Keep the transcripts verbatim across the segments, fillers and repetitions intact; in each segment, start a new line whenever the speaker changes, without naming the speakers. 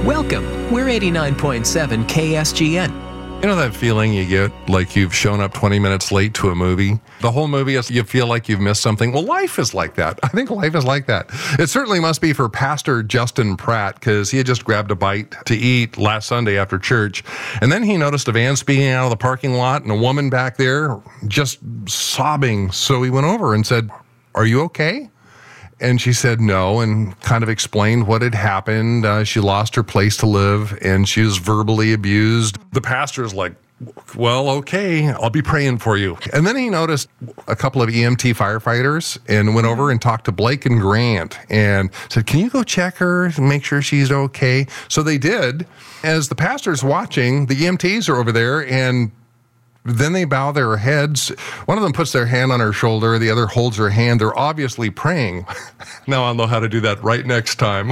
Welcome. We're eighty-nine point seven K S G N.
You know that feeling you get like you've shown up twenty minutes late to a movie? The whole movie, is, you feel like you've missed something. Well, life is like that. I think life is like that. It certainly must be for Pastor Justin Pratt, because he had just grabbed a bite to eat last Sunday after church. And then he noticed a van speeding out of the parking lot and a woman back there just sobbing. So he went over and said, "Are you okay?" And she said no, and kind of explained what had happened. Uh, she lost her place to live, and she was verbally abused. The pastor's like, "Well, okay, I'll be praying for you." And then he noticed a couple of E M T firefighters and went over and talked to Blake and Grant and said, "Can you go check her and make sure she's okay?" So they did. As the pastor's watching, the E M Ts are over there, and then they bow their heads. One of them puts their hand on her shoulder. The other holds her hand. They're obviously praying. Now I'll know how to do that right next time.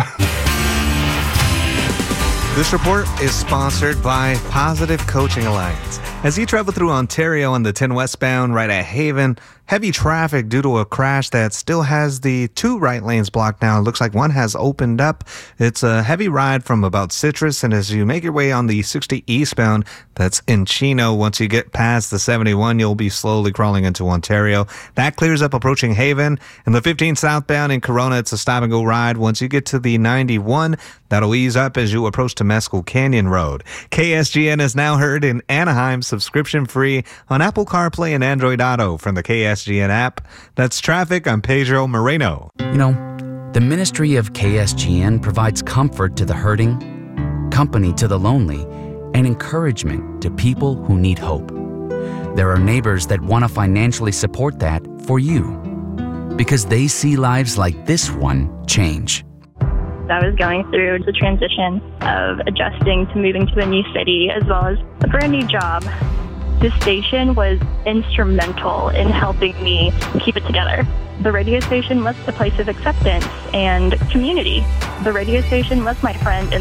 This report is sponsored by Positive Coaching Alliance. As you travel through Ontario on the ten westbound right at Haven, heavy traffic due to a crash that still has the two right lanes blocked now. It looks like one has opened up. It's a heavy ride from about Citrus, and as you make your way on the sixty eastbound, that's in Chino. Once you get past the seventy-one, you'll be slowly crawling into Ontario. That clears up approaching Haven. And the fifteen southbound in Corona, it's a stop-and-go ride. Once you get to the ninety-one, that'll ease up as you approach Temescal Canyon Road. K S G N is now heard in Anaheim, subscription-free on Apple CarPlay and Android Auto from the K S G N app. That's traffic. I'm Pedro Moreno.
You know, the ministry of K S G N provides comfort to the hurting, company to the lonely, and encouragement to people who need hope. There are neighbors that want to financially support that for you because they see lives like this one change.
I was going through the transition of adjusting to moving to a new city as well as a brand new job. This station was instrumental in helping me keep it together. The radio station was a place of acceptance and community. The radio station was my friend in